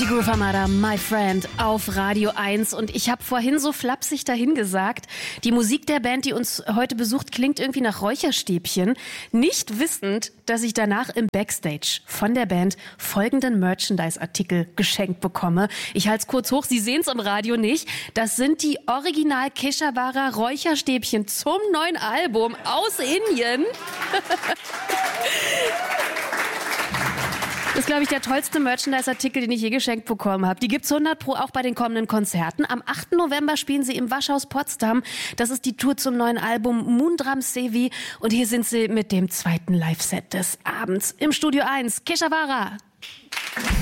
Die Groove Armada, my friend, auf Radio 1. Und ich habe vorhin so flapsig dahin gesagt, die Musik der Band, die uns heute besucht, klingt irgendwie nach Räucherstäbchen. Nicht wissend, dass ich danach im Backstage von der Band folgenden Merchandise-Artikel geschenkt bekomme. Ich halte es kurz hoch, Sie sehen es im Radio nicht. Das sind die Original Keshavara Räucherstäbchen zum neuen Album aus Indien. Das ist, glaube ich, der tollste Merchandise-Artikel, den ich je geschenkt bekommen habe. Die gibt's 100% auch bei den kommenden Konzerten. Am 8. November spielen sie im Waschhaus Potsdam. Das ist die Tour zum neuen Album Moondram Sevi. Und hier sind sie mit dem zweiten Live-Set des Abends im Studio 1. Keshavara.